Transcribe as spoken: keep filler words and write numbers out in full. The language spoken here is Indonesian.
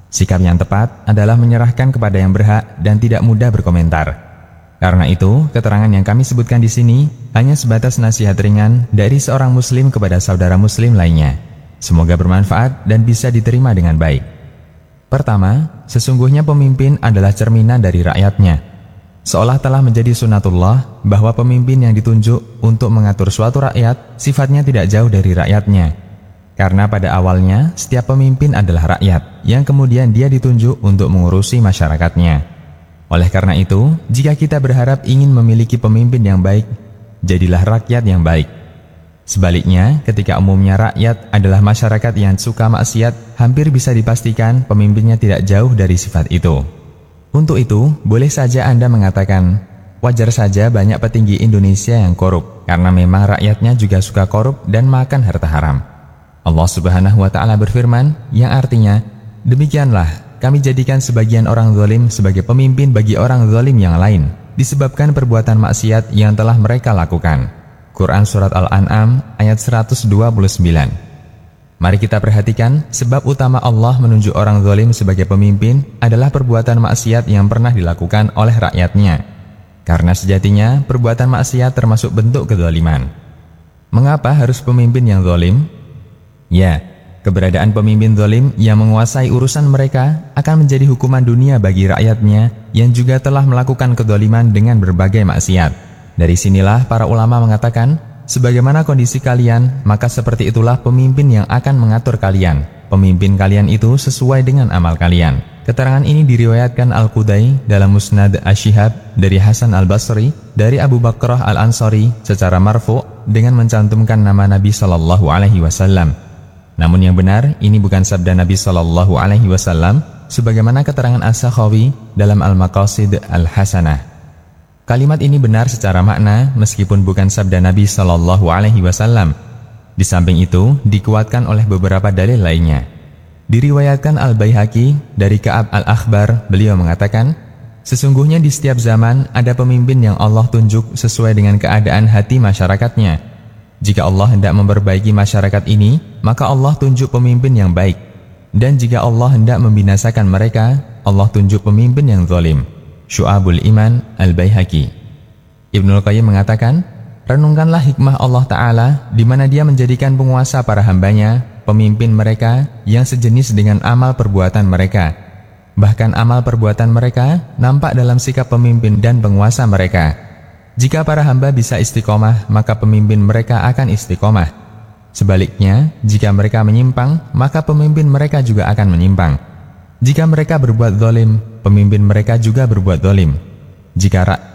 Sikap yang tepat adalah menyerahkan kepada yang berhak dan tidak mudah berkomentar. Karena itu, keterangan yang kami sebutkan di sini hanya sebatas nasihat ringan dari seorang muslim kepada saudara muslim lainnya. Semoga bermanfaat dan bisa diterima dengan baik. Pertama, sesungguhnya pemimpin adalah cerminan dari rakyatnya. Seolah telah menjadi sunatullah bahwa pemimpin yang ditunjuk untuk mengatur suatu rakyat sifatnya tidak jauh dari rakyatnya. Karena pada awalnya setiap pemimpin adalah rakyat yang kemudian dia ditunjuk untuk mengurusi masyarakatnya. Oleh karena itu, jika kita berharap ingin memiliki pemimpin yang baik, jadilah rakyat yang baik. Sebaliknya, ketika umumnya rakyat adalah masyarakat yang suka maksiat, hampir bisa dipastikan pemimpinnya tidak jauh dari sifat itu. Untuk itu, boleh saja Anda mengatakan, wajar saja banyak petinggi Indonesia yang korup, karena memang rakyatnya juga suka korup dan makan harta haram. Allah Subhanahu wa Ta'ala berfirman, yang artinya, demikianlah kami jadikan sebagian orang zalim sebagai pemimpin bagi orang zalim yang lain, disebabkan perbuatan maksiat yang telah mereka lakukan. Quran Surat Al-An'am ayat seratus dua puluh sembilan. Mari kita perhatikan sebab utama Allah menunjuk orang zalim sebagai pemimpin adalah perbuatan maksiat yang pernah dilakukan oleh rakyatnya. Karena sejatinya perbuatan maksiat termasuk bentuk kezaliman. Mengapa harus pemimpin yang zalim? Ya, keberadaan pemimpin zalim yang menguasai urusan mereka akan menjadi hukuman dunia bagi rakyatnya yang juga telah melakukan kezaliman dengan berbagai maksiat. Dari sinilah para ulama mengatakan, sebagaimana kondisi kalian, maka seperti itulah pemimpin yang akan mengatur kalian. Pemimpin kalian itu sesuai dengan amal kalian. Keterangan ini diriwayatkan Al-Qudai dalam Musnad Asy-Syihab dari Hasan Al-Basri dari Abu Bakrah Al-Ansari secara marfu' dengan mencantumkan nama Nabi Shallallahu Alaihi Wasallam. Namun yang benar, ini bukan sabda Nabi Shallallahu Alaihi Wasallam, sebagaimana keterangan As-Sakhawi dalam Al-Maqasid Al-Hasanah. Kalimat ini benar secara makna meskipun bukan sabda Nabi Shallallahu Alaihi Wasallam. Di samping itu dikuatkan oleh beberapa dalil lainnya. Diriwayatkan Al-Baihaqi dari Ka'ab Al-Akhbar, beliau mengatakan, sesungguhnya di setiap zaman ada pemimpin yang Allah tunjuk sesuai dengan keadaan hati masyarakatnya. Jika Allah hendak memperbaiki masyarakat ini, maka Allah tunjuk pemimpin yang baik. Dan jika Allah hendak membinasakan mereka, Allah tunjuk pemimpin yang zalim. Syu'abul Iman Al-Baihaqi. Ibnul Qayyim mengatakan, renungkanlah hikmah Allah Ta'ala di mana Dia menjadikan penguasa para hambanya, pemimpin mereka yang sejenis dengan amal perbuatan mereka. Bahkan amal perbuatan mereka nampak dalam sikap pemimpin dan penguasa mereka. Jika para hamba bisa istiqomah, maka pemimpin mereka akan istiqomah. Sebaliknya, jika mereka menyimpang, maka pemimpin mereka juga akan menyimpang. Jika mereka berbuat zalim, pemimpin mereka juga berbuat zalim. Jika